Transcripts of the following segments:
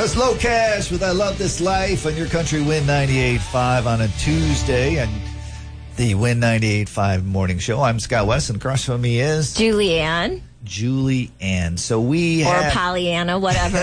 was Low Cash with I Love This Life on your country Win 98.5 on a Tuesday and the Win 98.5 morning show. I'm Scott West, and across from me is Julianne. So we have... Or Pollyanna, whatever.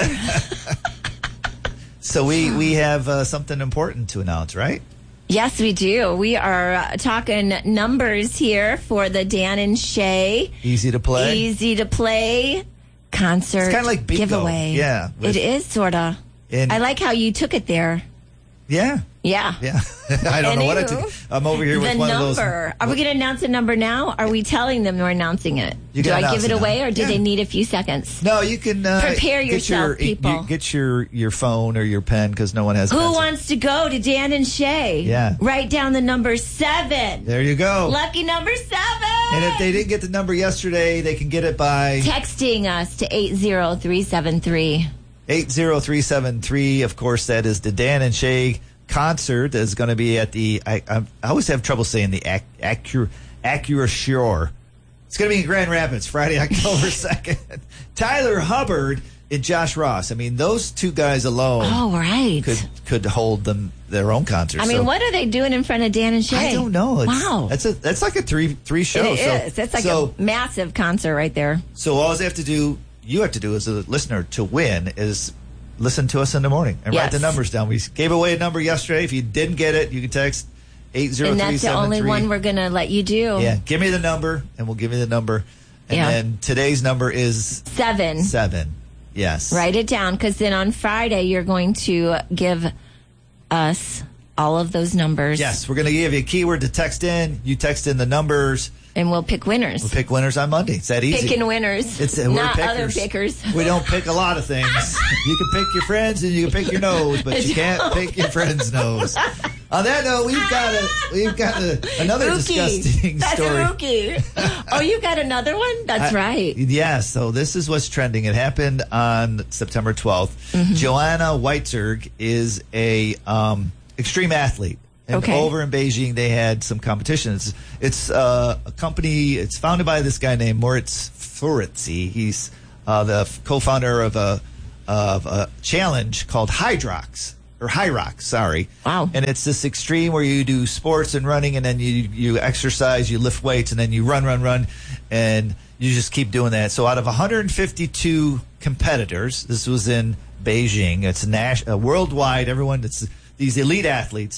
So we have something important to announce, right? Yes, we do. We are talking numbers here for the Dan and Shay. Easy to play concert it's kind of like bingo. Giveaway. Yeah. It is, sort of. I like how you took it there. Yeah. Yeah. I don't know what I took. I'm over here with one of those. Are we going to announce a number now? Are we telling them we're announcing it? Do I give it away, or do they need a few seconds? No, you can prepare yourself, people. Get your phone or your pen, because no one has. Who wants to go to Dan and Shay? Yeah. Write down the number 7. There you go. Lucky number 7. And if they didn't get the number yesterday, they can get it by texting us to 80373. 80373. Of course, that is the Dan and Shay concert is going to be at the, I always have trouble saying the Acura Shore. It's going to be in Grand Rapids, Friday, October 2nd. Tyler Hubbard and Josh Ross. I mean, those two guys alone could hold their own concert. I mean, what are they doing in front of Dan and Shay? I don't know. Wow. That's like a three show. It is. It's like a massive concert right there. So all you have to do as a listener to win is listen to us in the morning and write the numbers down. We gave away a number yesterday. If you didn't get it, you can text 80373. And that's the only one we're going to let you do. Yeah, give me the number, and we'll give you the number. And then today's number is 7. 7, yes. Write it down, because then on Friday you're going to give us all of those numbers. Yes, we're going to give you a keyword to text in. You text in the numbers. And we'll pick winners. We'll pick winners on Monday. It's that easy. Picking winners. Not other pickers. We don't pick a lot of things. You can pick your friends and you can pick your nose, but you can't pick your friend's nose. On that note, we've got another disgusting That's story. That's a Mookie. Oh, you got another one? That's right. Yeah, so this is what's trending. It happened on September 12th. Mm-hmm. Joanna Weitzerg is a extreme athlete. And over in Beijing, they had some competitions. It's a company. It's founded by this guy named Moritz Furitzi. He's the co-founder of a challenge called Hyrox. Wow! And it's this extreme where you do sports and running, and then you exercise, you lift weights, and then you run, and you just keep doing that. So out of 152 competitors, this was in Beijing. It's worldwide. Everyone. It's these elite athletes.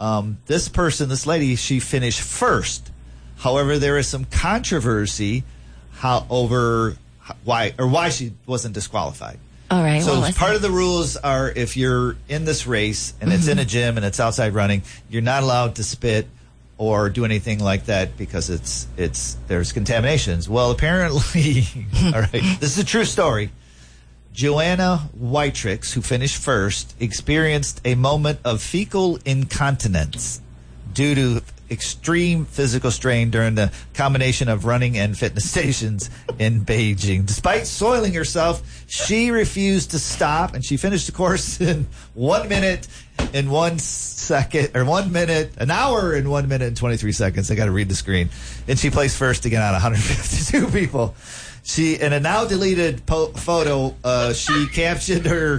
This lady, she finished first. However, there is some controversy over why she wasn't disqualified. All right. So part of the rules are, if you're in this race and it's in a gym and it's outside running, you're not allowed to spit or do anything like that, because there's contaminations. Well, apparently, all right, this is a true story. Joanna Weitzerg, who finished first, experienced a moment of fecal incontinence due to extreme physical strain during the combination of running and fitness stations in Beijing. Despite soiling herself, she refused to stop, and she finished the course in 1 minute and 1 second, or 1 minute, an hour and 1 minute and 23 seconds. I got to read the screen. And she placed first again out of 152 people. In a now deleted photo, she captioned her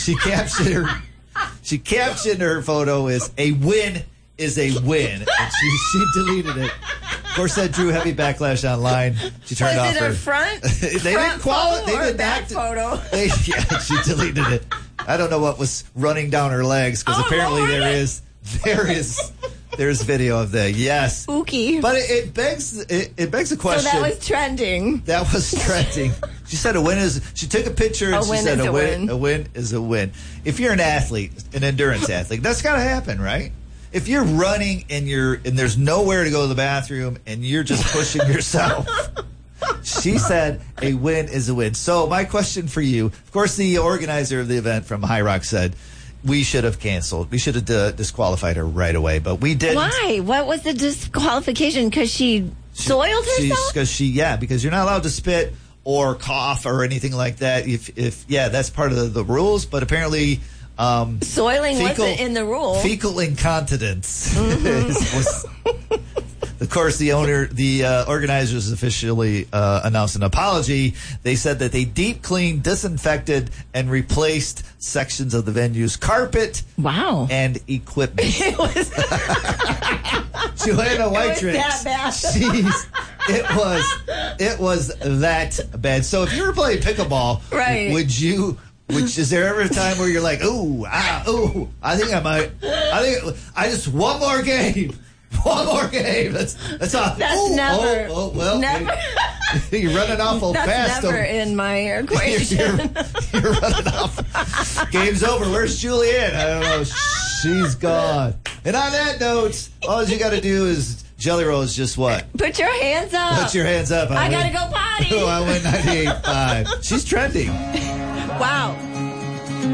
photo as "A win is a win," and she deleted it. Of course, that drew heavy backlash online. She turned off her front. They didn't qualify. They did back photo. She deleted it. I don't know what was running down her legs, because apparently there's video of that. Yes. Spooky. But it begs a question. So that was trending. She said she took a picture and she said a win is a win. If you're an athlete, an endurance athlete, that's got to happen, right? If you're running and there's nowhere to go to the bathroom and you're just pushing yourself. She said a win is a win. So my question for you, of course, the organizer of the event from Hyrox said, we should have canceled. We should have disqualified her right away, but we didn't. Why? What was the disqualification? Because she soiled herself? Because you're not allowed to spit or cough or anything like that. If that's part of the rules, but apparently soiling wasn't in the rule. Fecal incontinence Of course, the organizers officially announced an apology. They said that they deep cleaned, disinfected, and replaced sections of the venue's carpet. Wow. And equipment. It was Joanna Whiterick. that bad. Jeez. It was that bad. So if you were playing pickleball, right. Is there ever a time where you're like, I think I just one more game. One more game. That's all. That's never. Well, never. You're running awful fast. That's never in my equation. You're running off. Game's over. Where's Julianne? I don't know. She's gone. And on that note, all you got to do is Jelly Roll is just what? Put your hands up. Put your hands up. I got to go potty. I went 98.5. She's trending. Wow.